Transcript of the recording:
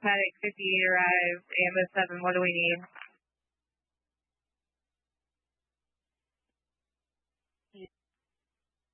Paddock 58 arrived, Ambo 7, what do we need?